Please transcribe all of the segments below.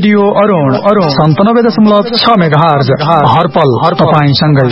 Radio Arun 97.6 megahertz हरपल तपाईंसँगै।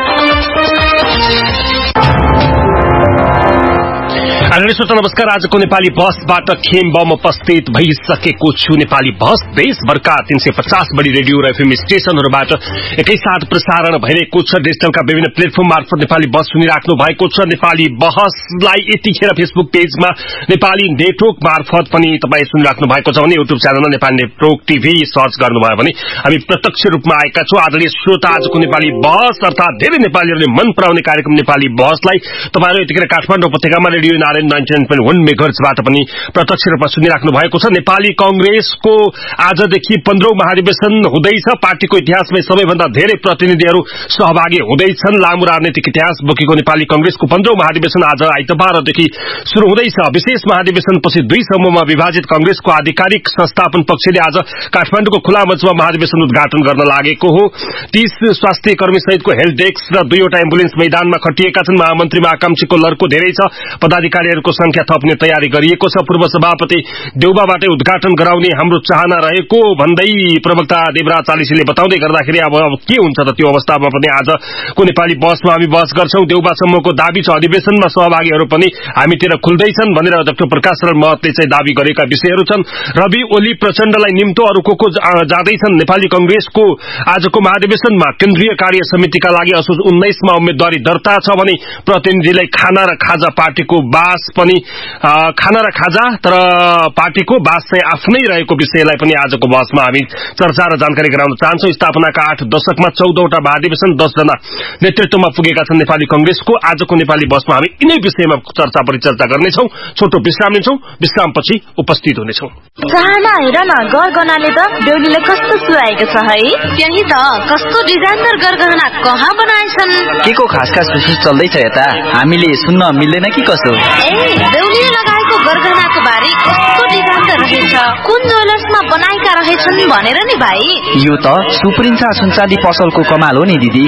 आदरणीय श्रोता नमस्कार। आजको नेपाली बसबाट खेमबम उपस्थित भइसकेको छु। नेपाली बस देशभरका 350 बढी रेडियो र एफएम स्टेशनहरूबाट एकैसाथ प्रसारण भइरहेको छ। डिजिटलका विभिन्न प्लेटफर्म मार्फत नेपाली बस सुनिराख्नु भएको छ। नेपाली बसलाई यतिखेर फेसबुक पेजमा नेपाली नेटवर्क मार्फत पनि तपाईँ सुनिराख्नु भएको छ भने युट्युब च्यानलमा नेपाली नेटवर्क टिभी सर्च गर्नुभयो भने हामी प्रत्यक्ष रूपमा आएका छौँ। आदरणीय श्रोता आजको नेपाली बस अर्थात धेरै नेपालीहरूले मन पराउने कार्यक्रम नेपाली बसलाई तपाईँहरू यतिखेर काठमाडौँ उपत्यकामा रेडियो नारायण 99.1 मेगाहर्जबाट पनि प्रत्यक्ष रूपमा सुनिराख्नु भएको छ। नेपाली कांग्रेसको आजदेखि 15औं महाधिवेशन हुँदैछ। पार्टीको इतिहासमै सबैभन्दा धेरै प्रतिनिधिहरू सहभागी हुँदैछन्। लामो राजनीतिक इतिहास बोकेको नेपाली कांग्रेसको 15औं महाधिवेशन आज आइतबारदेखि शुरू हुँदैछ। विशेष महाधिवेशनपछि 2 समूहमा विभाजित कांग्रेसको आधिकारिक संस्थापन पक्षले आज काठमाडौँको खुला मञ्चमा महाधिवेशन उद्घाटन गर्न लागेको हो। 30 स्वास्थ्य कर्मी सहितको हेल्थ डेस्क र 2वटा एम्बुलेन्स मैदानमा खटिएका छन्। महामन्त्रीमा आकांक्षीको लर्को धेरै छ। पदाधिकारीहरूको संख्या थप्ने तयारी गरिएको छ। पूर्व सभापति देउबाबाटै उद्घाटन गराउने हाम्रो चाहना रहेको भन्दै प्रवक्ता देवराज चालिसीले बताउँदै गर्दाखेरि अब के हुन्छ त त्यो अवस्थामा पनि आजको नेपाली बसमा हामी बहस गर्छौं। देउबासम्मको दाबी छ अधिवेशनमा सहभागीहरू पनि हामीतिर खुल्दैछन् भनेर अध्यक्ष प्रकाश शरण महतले चाहिँ दाबी गरेका विषयहरू छन्। रवि ओली प्रचण्डलाई निम्तो अरू को जाँदैछन्। नेपाली कांग्रेसको आजको महाधिवेशनमा केन्द्रीय कार्य समितिका लागि असोज 19 मा उम्मेदवारी दर्ता छ भने प्रतिनिधिलाई खाना र खाजा पार्टीको बास पनि खाना र खाजा तर पार्टीको बास चाहिँ आफ्नै रहेको विषयलाई पनि आजको बहसमा हामी चर्चा र जानकारी गराउन चाहन्छौं। स्थापनाका 8 दशकमा 14वटा महाधिवेशन 10 जना नेतृत्वमा पुगेका छन् नेपाली कांग्रेसको। आजको नेपाली बसमा हामी यिनै विषयमा चर्चा परिचर्चा गर्नेछौं। छोटो विश्राम लिन्छौं। विश्रामपछि उपस्थित हुनेछौं। चाहना हेर न गरगहनाले त देउलीले कस्तो सुहाएको छ है। त्यही त कस्तो डिजाइनर गरगहना कहाँ बनाएछन्। के को खास विशेष चल्दैछ यता हामीले सुन्न मिल्दैन कि कसो। देउलीले लगाएको गरगहनाको बारे कस्तो डिजाइनर रहेछ। कुन ज्वेलर्समा बनाएका रहेछन् भनेर नि भाइ। यो त सुप्रिन्सा सुनचाँदी पसलको कमाल हो नि दिदी।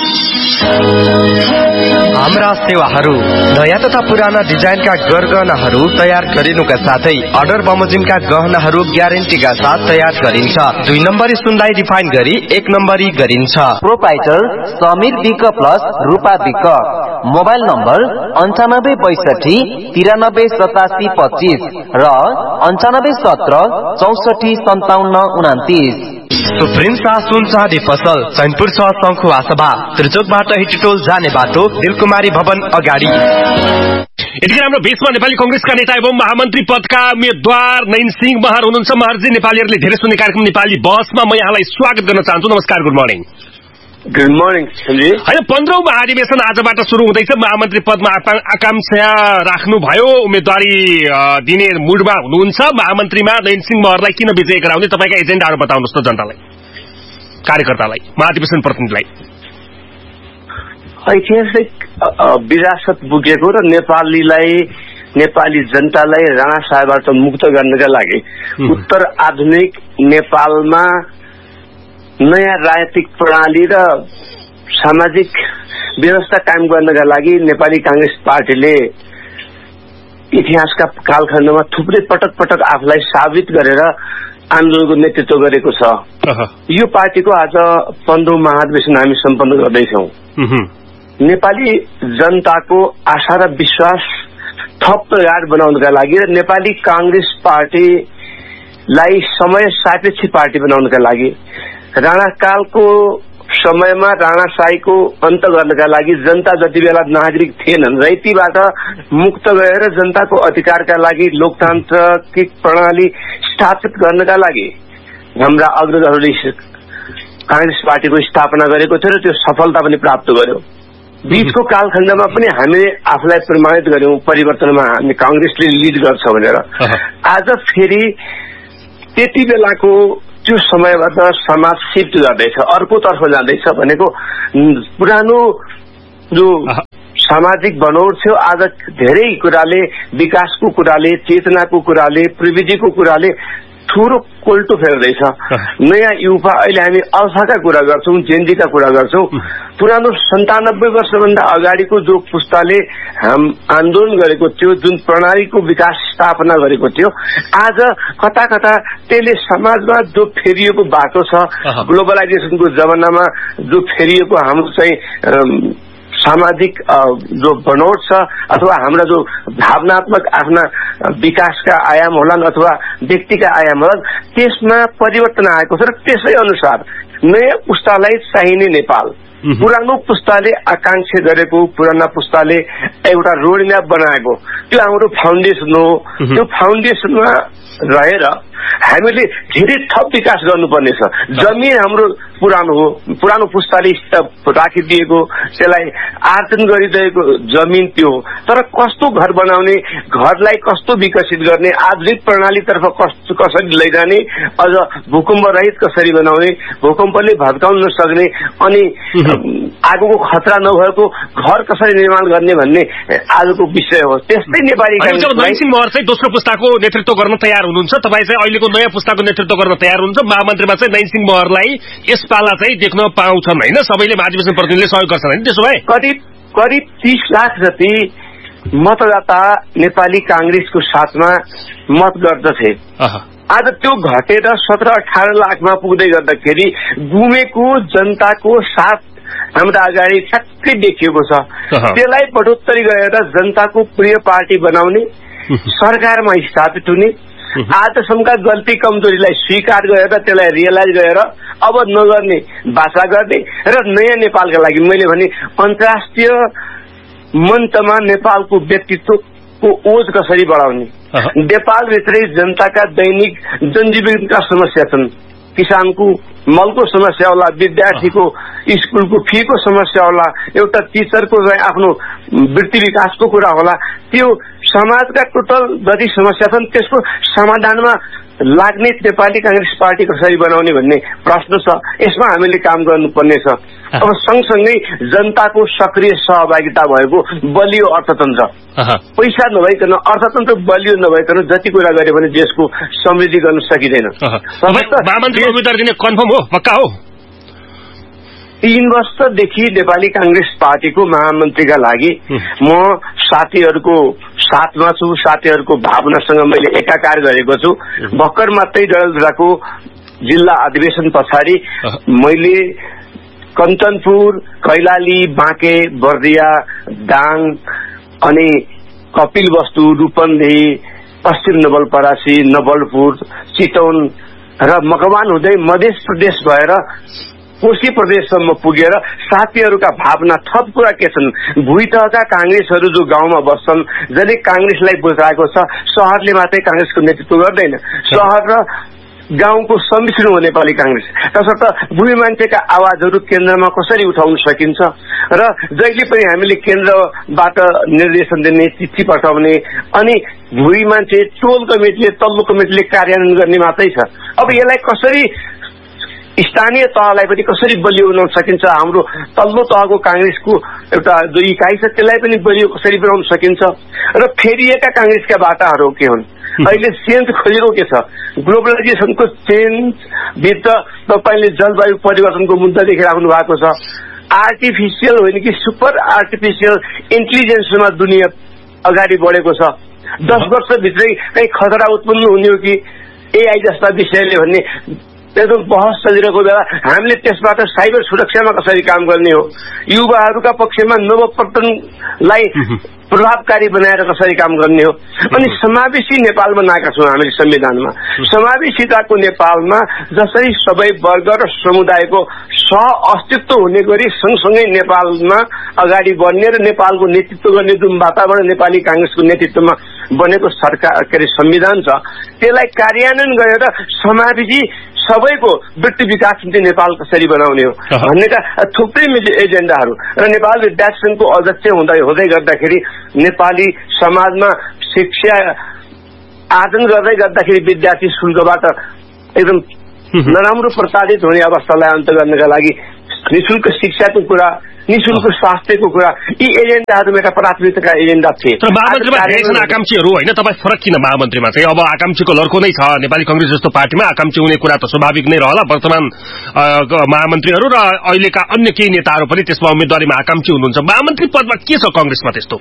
हाम्रा सेवाहरू नयाँ तथा पुराना डिजाइनका गरगहनाहरू तयार गरिनुका साथै अर्डर बमोजिमका गहनाहरू ग्यारेन्टीका साथ तयार गरिन्छ। 2 नम्बरी सुनलाई रिफाइन गरी 1 नम्बरी गरिन्छ। प्रोपाइटर समीर विक प्लस रूपा विक। मोबाइल नम्बर 9562 93 87 25 र 9517 64 57 29। सुप्रिन्सा सुनचाँदी पसल चैनपुर 6 शंखुवा सभा त्रिचोकबाट हिटटोल जाने बाटो दिलकुमारी भवन अगाडि। यतिखेर हाम्रो बीचमा नेपाली कांग्रेसका नेता एवं महामन्त्री पदका उम्मेद्वार नयनसिंह महर हुनुहुन्छ। महरजी, नेपालीहरूले धेरै सुन्ने कार्यक्रम नेपाली बसमा म यहाँलाई स्वागत गर्न चाहन्छु। नमस्कार, good morning. Good morning Sanjeev. होइन, 15औं महाधिवेशन आजबाट शुरू हुँदैछ। महामन्त्री पदमा आकांक्षा राख्नुभयो, उम्मेदवारी दिने मुडमा हुनुहुन्छ। महामन्त्रीमा नयनसिंह महरलाई किन विजय गराउने तपाईका एजेन्डाहरू बताउनुहोस् त जनतालाई, कार्यकर्तालाई, महाधिवेशन प्रतिनिधिलाई। ऐतिहासिक विरासत बोकेको र नेपाली जनतालाई राणा शाहबाट मुक्त गर्नका लागि उत्तर आधुनिक नेपालमा नयाँ राजनीतिक प्रणाली र सामाजिक व्यवस्था कायम गर्नका लागि नेपाली कांग्रेस पार्टीले इतिहासका कालखण्डमा थुप्रै पटक आफूलाई साबित गरेर आन्दोलनको नेतृत्व गरेको छ। यो पार्टीको आज 15औं महाधिवेशन हामी सम्पन्न गर्दैछौं। नेपाली जनताको आशा र विश्वास थप प्रगाढ बनाउनका लागि र नेपाली कांग्रेस पार्टीलाई समय सापेक्ष पार्टी बनाउनका लागि राणाकालको समयमा राणाशाहीको अन्त गर्नका लागि जनता जति बेला नागरिक थिएनन् रैतीबाट मुक्त गएर जनताको अधिकारका लागि लोकतान्त्रिक प्रणाली स्थापित गर्नका लागि हाम्रा अग्रजहरूले कांग्रेस पार्टीको स्थापना गरेको थियो र त्यो सफलता पनि प्राप्त गर्यो। बीचको कालखण्डमा पनि हामीले आफूलाई प्रमाणित गर्यौं परिवर्तनमा हामी कांग्रेसले लिड गर्छ भनेर। आज फेरि त्यति बेलाको त्यो समयबाट समाज शिफ्ट गर्दैछ, अर्कोतर्फ जाँदैछ भनेको पुरानो जो सामाजिक बनोट थियो आज धेरै कुराले, विकासको कुराले, चेतनाको कुराले, प्रविधिको कुराले ठुलो कोल्टो फेर्दैछ। नयाँ युवा अहिले हामी अल्फाका कुरा गर्छौँ, जेनजीका कुरा गर्छौँ। पुरानो 97 वर्षभन्दा अगाडिको जो पुस्ताले आन्दोलन गरेको थियो, जुन प्रणालीको विकास स्थापना गरेको थियो, आज कता कता त्यसले समाजमा जो फेरिएको बाटो छ, ग्लोबलाइजेसनको जमानामा जो फेरिएको हाम्रो चाहिँ सामाजिक जो बनोट छ अथवा हाम्रा जो भावनात्मक आफ्ना विकासका आयाम होलान् अथवा व्यक्तिका आयाम होलान्, त्यसमा परिवर्तन आएको छ र त्यसै अनुसार नयाँ पुस्तालाई चाहिने नेपाल, पुरानो पुस्ताले आकांक्षा गरेको, पुराना पुस्ताले एउटा रोड म्याप बनाएको त्यो हाम्रो फाउन्डेसन हो। त्यो फाउन्डेसनमा रहेर हामीले धेरै थप विकास गर्नुपर्ने छ। जमिन हाम्रो पुरानो हो, पुरानो पुस्ताले राखिदिएको, त्यसलाई आर्जन गरिदिएको जमिन त्यो हो। तर कस्तो घर बनाउने, घरलाई कस्तो विकसित गर्ने, आधुनिक प्रणालीतर्फ कसरी लैजाने, अझ भूकम्प रहित कसरी बनाउने, भूकम्पले भत्काउन नसक्ने अनि आगोको खतरा नभएको घर कसरी निर्माण गर्ने भन्ने आजको विषय हो। त्यस्तै नेपाली नयनसिंह महर चाहिँ दोस्रो पुस्ताको नेतृत्व गर्न तयार हुनुहुन्छ, तपाईँ चाहिँ अहिलेको नयाँ पुस्ताको नेतृत्व गर्न तयार हुनुहुन्छ। महामन्त्रीमा चाहिँ नयनसिंह महरलाई यस पाला चाहिँ देख्न पाउँछन् होइन, सबैले महाधिवेशन प्रतिनिधिले सहयोग गर्छन् होइन? त्यसो भए करिब 30 लाख जति मतदाता नेपाली कांग्रेसको साथमा मत गर्दथे। आज त्यो घटेर 17-18 लाखमा पुग्दै गर्दाखेरि गुमेको जनताको साथ हाम्रा अगाडि ठ्याक्कै देखिएको छ। त्यसलाई बढोत्तरी गरेर जनताको प्रिय पार्टी बनाउने, सरकारमा स्थापित हुने, आजसम्मका गल्ती कमजोरीलाई स्वीकार गरेर त्यसलाई रियलाइज गरेर अब नगर्ने भाषा गर्ने र नयाँ नेपालका लागि मैले भने अन्तर्राष्ट्रिय मञ्चमा नेपालको व्यक्तित्वको ओज कसरी बढाउने, नेपालभित्रै जनताका दैनिक जनजीवनका समस्या छन्, किसानको मलको समस्या होला, विद्यार्थीको स्कुलको फीको समस्या होला, एउटा टिचरको आफ्नो वृत्ति विकासको कुरा होला, त्यो समाजका टोटल जति समस्या छन् त्यसको समाधानमा लाग्ने नेपाली कांग्रेस पार्टी कसरी बनाउने भन्ने प्रश्न छ। यसमा हामीले काम गर्नुपर्ने छ। अब सँगसँगै जनताको सक्रिय सहभागिता भएको बलियो अर्थतन्त्र, पैसा नभइकन अर्थतन्त्र बलियो नभइकन जति कुरा गरे भने देशको समृद्धि गर्न सकिँदैन। कन्फर्म हो, पक्का हो? 3 वर्षदेखि नेपाली कांग्रेस पार्टीको महामन्त्रीका लागि म साथीहरूको साथमा छु, साथीहरूको भावनासँग मैले एकाकार गरेको छु। भर्खर मात्रै डडेलधुराको जिल्ला अधिवेशन पछाडि मैले कञ्चनपुर, कैलाली, बाँके, बर्दिया, दाङ अनि कपिलवस्तु, रूपन्देही, पश्चिम नवलपरासी, नवलपुर, चितवन र मकवान हुँदै मध्य प्रदेश भएर कोशी प्रदेशसम्म पुगेर साथीहरूका भावना थप कुरा के छन्। भुइँतहका कांग्रेसहरू जो गाउँमा बस्छन्, जसले कांग्रेसलाई बुझाएको छ, शहरले मात्रै कांग्रेसको नेतृत्व गर्दैन, शहर र गाउँको सम्मिश्रण हो नेपाली कांग्रेस। तसर्थ भूमि मान्छेका आवाजहरू केन्द्रमा कसरी उठाउन सकिन्छ र जहिले पनि हामीले केन्द्रबाट निर्देशन दिने, चिठी पठाउने अनि भूमि मान्छे टोल कमिटीले, तल्लो कमिटीले कार्यान्वयन गर्ने मात्रै छ। अब यसलाई कसरी स्थानीय तहलाई पनि कसरी बलियो बनाउन सकिन्छ, हाम्रो तल्लो तहको कांग्रेसको एउटा जो इकाइ छ त्यसलाई पनि बलियो कसरी बनाउन सकिन्छ र फेरिएका कांग्रेसका बाटाहरू के हुन्। अहिले चेन्ज खोजेको के छ, ग्लोबलाइजेसनको चेन्ज भित्र तपाईले जलवायु परिवर्तनको मुद्दा देखिराख्नु भएको छ। आर्टिफिसियल होइन कि सुपर आर्टिफिसियल इन्टेलिजेन्समा दुनियाँ अगाडि बढेको छ। 10 वर्षभित्रै कहीँ खतरा उत्पन्न हुने हो कि एआई जस्ता विषयले भन्ने एकदम बहस चलिरहेको बेला हामीले त्यसबाट साइबर सुरक्षामा कसरी काम गर्ने हो, युवाहरूका पक्षमा नवप्रवर्तनलाई प्रभावकारी बनाएर कसरी काम गर्ने हो। अनि समावेशी नेपाल बनाएका छौँ हामीले संविधानमा। समावेशिताको नेपालमा जसरी सबै वर्ग र समुदायको सह अस्तित्व हुने गरी सँगसँगै नेपालमा अगाडि बढ्ने र नेपालको नेतृत्व गर्ने जुन वातावरण नेपाली कांग्रेसको नेतृत्वमा बनेको सरकार के अरे संविधान छ, त्यसलाई कार्यान्वयन गरेर समावेशी सबैको वृत्ति विकास निम्ति नेपाल कसरी बनाउने हो भन्नेका थुप्रै एजेन्डाहरू र नेपाल विद्यार्थी संघको अध्यक्ष हुँदै गर्दाखेरि नेपाली समाजमा शिक्षा आर्जन गर्दै गर्दाखेरि विद्यार्थी शुल्कबाट एकदम नराम्रो प्रताडित हुने अवस्थालाई अन्त गर्नका लागि निःशुल्क शिक्षाको कुरा निशुल्क स्वास्थ्यको कुरा, यी एजेन्डाहरूमा एउटा प्राथमिकताका एजेन्डा थिए। तर महामन्त्रीमा धेरै छन् आकांक्षीहरू होइन, तपाईँ फरक किन महामन्त्रीमा चाहिँ? अब आकांक्षीको लड्को नै छ, नेपाली कांग्रेस जस्तो पार्टीमा आकांक्षी हुने कुरा त स्वाभाविक नै रहला। वर्तमान महामन्त्रीहरू र अहिलेका अन्य केही नेताहरू पनि त्यसमा उम्मेदवारीमा आकांक्षी हुनुहुन्छ। महामन्त्री पदमा के छ कांग्रेसमा त्यस्तो?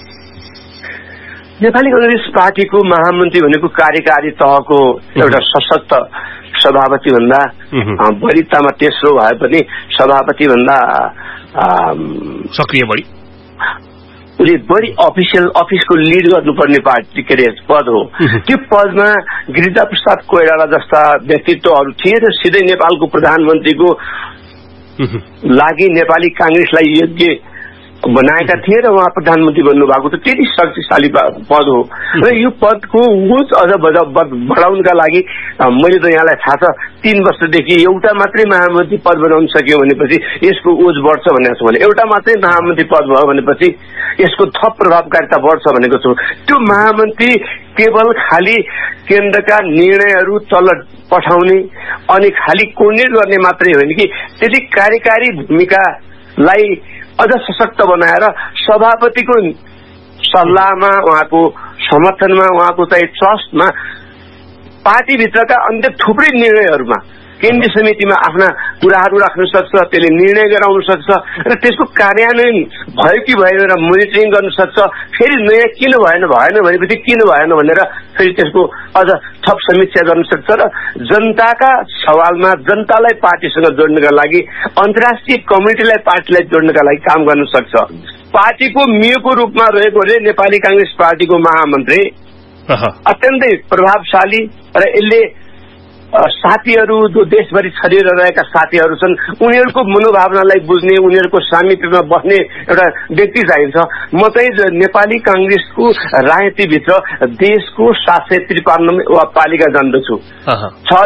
नेपाली कांग्रेस पार्टीको महामन्त्री भनेको कार्यकारी तहको एउटा सशक्त सभापति भन्दा वरिष्ठतामा तेस्रो भए पनि सभापति भन्दा सक्रिय बढी उसले बढी अफिसको लिड गर्नुपर्ने पार्टी के अरे पद हो। त्यो पदमा गिरिजा प्रसाद कोइराला जस्ता व्यक्तित्वहरू थिए र सिधै नेपालको प्रधानमन्त्रीको लागि नेपाली कांग्रेसलाई योग्य बनाएका थिए र उहाँ प्रधानमन्त्री बन्नु भएको त त्यति शक्तिशाली पद हो र यो पदको ओज अझ बढाउनका लागि मैले त यहाँलाई थाहा छ 3 वर्षदेखि एउटा मात्रै महामन्त्री पद बनाउन सक्यो भनेपछि यसको ओज बढ्छ भनेको छु। भने एउटा मात्रै महामन्त्री पद भयो भनेपछि यसको थप प्रभावकारिता बढ्छ भनेको छु। त्यो महामन्त्री केवल खाली केन्द्रका निर्णयहरू तल पठाउने अनि खाली कोर्डिनेट गर्ने मात्रै होइन कि त्यति कार्यकारी भूमिकालाई अझ सशक्त बनाएर सभापतिको सल्लाहमा उहाँको समर्थनमा उहाँको चाहिँ ट्रस्टमा पार्टीभित्रका अन्य थुप्रै निर्णयहरूमा केन्द्रीय समितिमा आफ्ना कुराहरू राख्न सक्छ, त्यसले निर्णय गराउन सक्छ र त्यसको कार्यान्वयन भयो कि भएन र मोनिटरिङ गर्न सक्छ। फेरि नयाँ किन भएन भनेपछि किन भएन भनेर फेरि त्यसको अझ थप समीक्षा गर्न सक्छ र जनताका सवालमा जनतालाई पार्टीसँग जोड्नका लागि अन्तर्राष्ट्रिय कम्युनिटीलाई पार्टीलाई जोड्नका लागि काम गर्न सक्छ। पार्टीको मियोको रूपमा रहेकोले नेपाली कांग्रेस पार्टीको महामन्त्री अत्यन्तै प्रभावशाली र यसले साथीहरू जो देशभरि छरिएर रहेका साथीहरू छन् उनीहरूको मनोभावनालाई बुझ्ने, उनीहरूको सामिप्यमा बस्ने एउटा व्यक्ति चाहिन्छ। म चाहिँ नेपाली कांग्रेसको राजनीतिभित्र देशको 753 पालिका जान्दछु।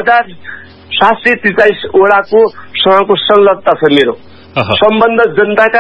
6743 वडाको सँगको संलग्नता छ मेरो सम्बन्ध जनताका